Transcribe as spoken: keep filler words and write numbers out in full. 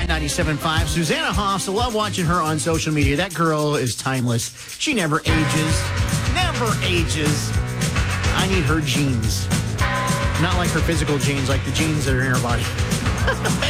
ninety-seven point five. Susanna Hoffs, I love watching her on social media. That girl is timeless. She never ages. Never ages. I need her genes. Not like her physical genes, like the genes that are in her body.